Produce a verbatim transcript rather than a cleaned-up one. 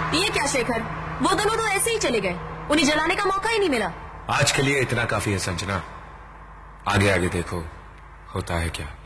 ये क्या शेखर, वो दोनों तो ऐसे ही चले गए, उन्हें जलाने का मौका ही नहीं मिला। आज के लिए इतना काफी है संजना, आगे आगे देखो होता है क्या।